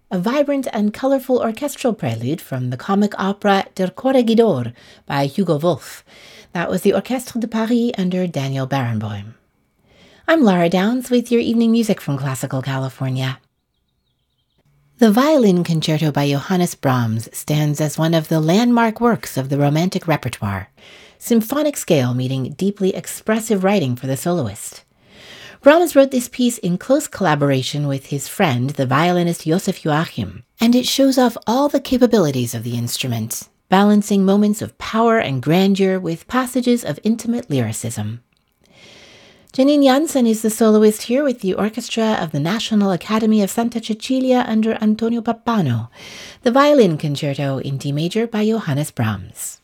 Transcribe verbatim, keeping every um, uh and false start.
a vibrant and colorful orchestral prelude from the comic opera Der Corregidor by Hugo Wolf. That was the Orchestre de Paris under Daniel Barenboim. I'm Lara Downs with your evening music from Classical California. The Violin Concerto by Johannes Brahms stands as one of the landmark works of the Romantic repertoire, symphonic scale meeting deeply expressive writing for the soloist. Brahms wrote this piece in close collaboration with his friend, the violinist Joseph Joachim, and it shows off all the capabilities of the instrument, balancing moments of power and grandeur with passages of intimate lyricism. Janine Jansen is the soloist here with the orchestra of the National Academy of Santa Cecilia under Antonio Pappano, the Violin Concerto in D major by Johannes Brahms.